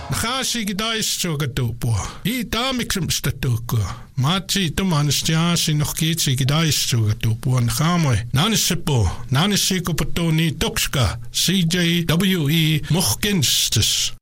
Nakaasi kidaissuugatupua. I taamiksumstatuukua. Maatsi tumanisjaasi nohkiitsi kidaissuugatupua nakaamoi. Naanisseppo, naanissikuputu ni tokska. CJWE Mohkenstes.